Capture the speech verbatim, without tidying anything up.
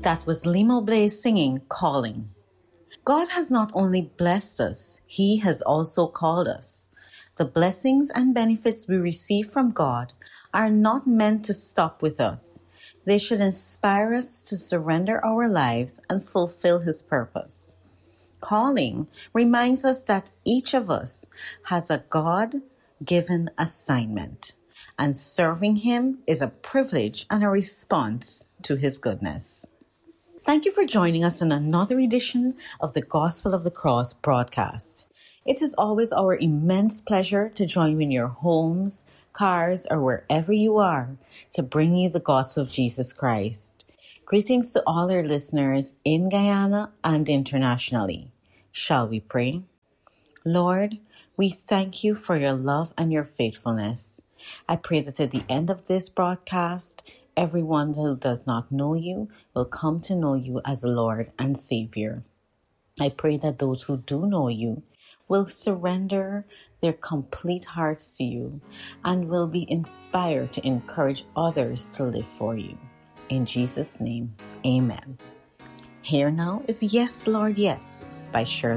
That was Limo Blaze singing Calling. God has not only blessed us, He has also called us. The blessings and benefits we receive from God are not meant to stop with us. They should inspire us to surrender our lives and fulfill His purpose. Calling reminds us that each of us has a God-given assignment, and serving Him is a privilege and a response to His goodness. Thank you for joining us in another edition of the Gospel of the Cross broadcast. It is always our immense pleasure to join you in your homes, cars, or wherever you are to bring you the gospel of Jesus Christ. Greetings to all our listeners in Guyana and internationally. Shall we pray? Lord, we thank you for your love and your faithfulness. I pray that at the end of this broadcast, everyone who does not know you will come to know you as Lord and Savior. I pray that those who do know you will surrender their complete hearts to you and will be inspired to encourage others to live for you. In Jesus' name, amen. Here now is Yes, Lord, Yes by Shirley.